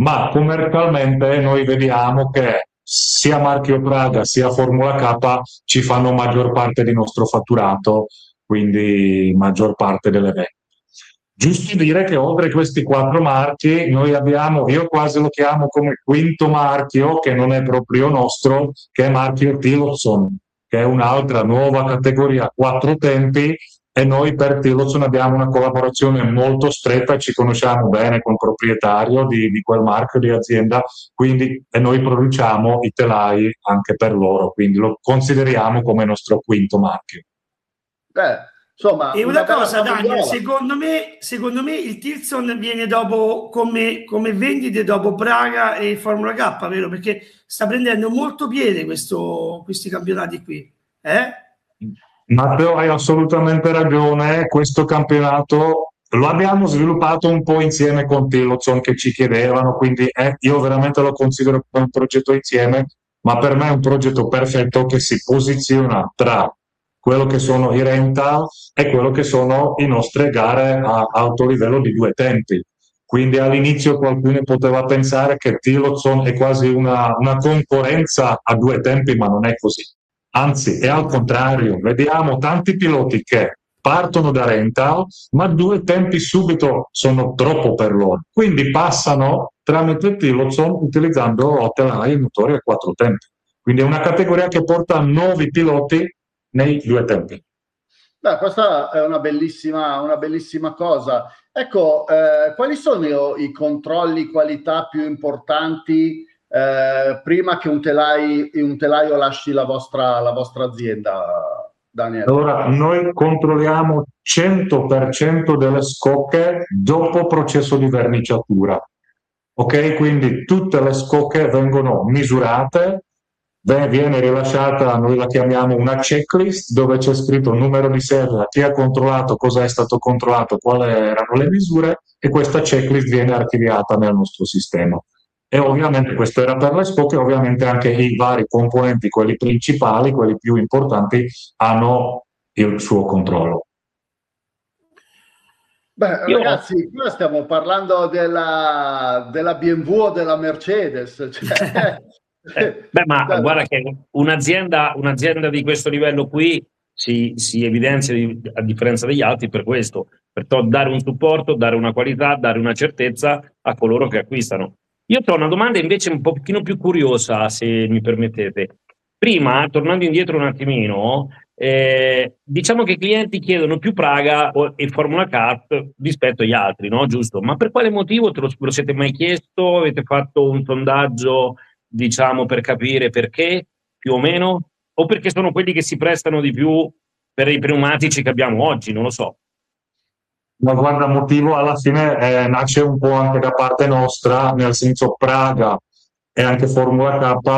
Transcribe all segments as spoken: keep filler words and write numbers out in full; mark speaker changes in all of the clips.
Speaker 1: ma commercialmente noi vediamo che sia marchio Praga sia Formula K ci fanno maggior parte del nostro fatturato, quindi maggior parte delle vendite. Giusto dire che oltre questi quattro marchi noi abbiamo, io quasi lo chiamo come quinto marchio, che non è proprio nostro, che è marchio Tillotson, che è un'altra nuova categoria quattro tempi, e noi per Tillotson abbiamo una collaborazione molto stretta, ci conosciamo bene con il proprietario di, di quel marchio di azienda, quindi e noi produciamo i telai anche per loro, quindi lo consideriamo come nostro quinto marchio.
Speaker 2: Beh, insomma,
Speaker 3: E una,
Speaker 2: una bella
Speaker 3: cosa, Daniel,
Speaker 2: famigliola.
Speaker 3: secondo me, secondo me il Tilson viene dopo come, come vendite dopo Praga e Formula K, vero? Perché sta prendendo molto piede questo, questi campionati qui. Eh?
Speaker 1: Matteo, hai assolutamente ragione, questo campionato lo abbiamo sviluppato un po' insieme con Tillotson che ci chiedevano, quindi eh, io veramente lo considero come un progetto insieme, ma per me è un progetto perfetto che si posiziona tra quello che sono i rental e quello che sono le nostre gare a alto livello di due tempi. Quindi all'inizio qualcuno poteva pensare che Tillotson è quasi una, una concorrenza a due tempi, ma non è così. Anzi, è al contrario, vediamo tanti piloti che partono da rental, ma due tempi subito sono troppo per loro. Quindi passano tramite Tillotson utilizzando telai e motori a quattro tempi. Quindi è una categoria che porta nuovi piloti nei due tempi.
Speaker 2: Beh, questa è una bellissima, una bellissima cosa. Ecco, eh, quali sono i controlli qualità più importanti eh, prima che un, telai, un telaio lasci la vostra, la vostra azienda, Daniel?
Speaker 1: Allora, noi controlliamo cento per cento delle scocche dopo processo di verniciatura. Ok, quindi tutte le scocche vengono misurate, viene rilasciata, noi la chiamiamo una checklist, dove c'è scritto il numero di serie, chi ha controllato, cosa è stato controllato, quali erano le misure, e questa checklist viene archiviata nel nostro sistema. E ovviamente questo era per le scocche, ovviamente anche i vari componenti, quelli principali, quelli più importanti, hanno il suo controllo.
Speaker 2: Beh,
Speaker 4: Io...
Speaker 2: ragazzi, qua stiamo parlando della, della B M W o della Mercedes. Cioè...
Speaker 4: eh, beh, ma guarda che un'azienda, un'azienda di questo livello qui si, si evidenzia di, a differenza degli altri per questo, perciò dare un supporto, dare una qualità, dare una certezza a coloro che acquistano. Io ho una domanda invece un pochino più curiosa, se mi permettete. Prima, tornando indietro un attimino, eh, diciamo che i clienti chiedono più Praga e Formula Kart rispetto agli altri, no? Giusto? Ma per quale motivo te lo, lo siete mai chiesto? Avete fatto un sondaggio, diciamo, per capire perché, più o meno? O perché sono quelli che si prestano di più per i pneumatici che abbiamo oggi? Non lo so.
Speaker 1: Ma guarda, motivo alla fine eh, nasce un po' anche da parte nostra, nel senso Praga e anche Formula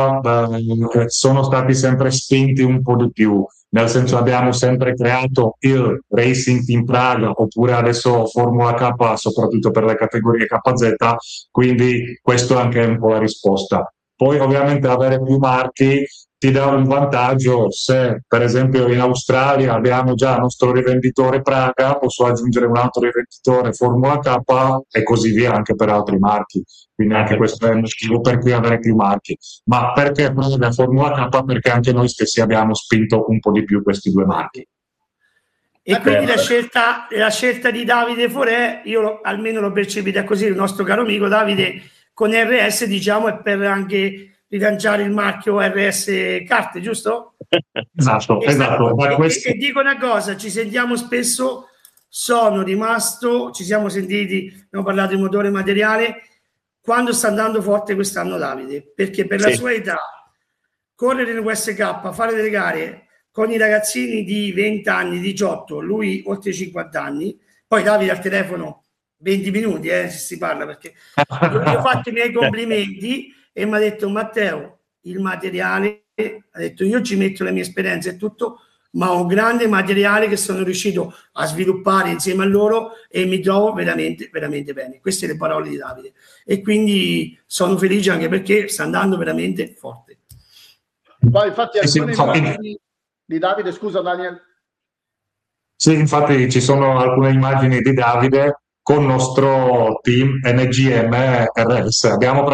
Speaker 1: K eh, sono stati sempre spinti un po' di più, nel senso abbiamo sempre creato il Racing Team Praga, oppure adesso Formula K soprattutto per le categorie K Z, quindi questo è anche un po' la risposta. Poi ovviamente avere più marchi ti dà un vantaggio. Se per esempio in Australia abbiamo già il nostro rivenditore Praga, posso aggiungere un altro rivenditore Formula K e così via anche per altri marchi, quindi anche questo è un motivo per cui avere più marchi. Ma perché Praga Formula K? Perché anche noi stessi abbiamo spinto un po' di più questi due marchi.
Speaker 3: E quindi la scelta, la scelta di Davide Forè, io lo, almeno l'ho percepita così, il nostro caro amico Davide, con R S diciamo è per anche rilanciare il marchio R S Carte, giusto?
Speaker 1: Esatto,
Speaker 3: e,
Speaker 1: esatto.
Speaker 3: E,
Speaker 1: questo...
Speaker 3: e, e dico una cosa, ci sentiamo spesso, sono rimasto, ci siamo sentiti, abbiamo parlato di motore materiale, quando sta andando forte quest'anno Davide, perché per sì. la sua età, correre in U S K, fare delle gare con i ragazzini di venti anni, diciotto, lui oltre cinquanta anni, poi Davide al telefono venti minuti, eh, se si parla, perché io gli ho fatto i miei complimenti e mi ha detto Matteo, il materiale, ha detto io ci metto le mie esperienze e tutto, ma ho un grande materiale che sono riuscito a sviluppare insieme a loro e mi trovo veramente, veramente bene. Queste le parole di Davide. E quindi sono felice anche perché sta andando veramente forte.
Speaker 2: Poi infatti alcune immagini di Davide, scusa Daniel.
Speaker 1: Sì, infatti ci sono alcune immagini di Davide con il nostro team N G M R S. Abbiamo